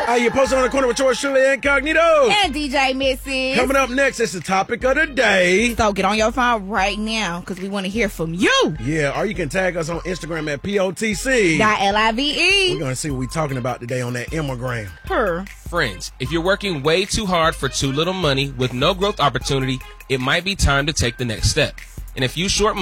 You posted on the corner with yours truly, Incognito. And DJ Missy. Coming up next, it's the topic of the day. So get on your phone right now because we want to hear from you. Yeah, or you can tag us on Instagram at POTC. .LIVE. We're going to see what we're talking about today on that Immigram. Friends, if you're working way too hard for too little money with no growth opportunity, it might be time to take the next step. And if you short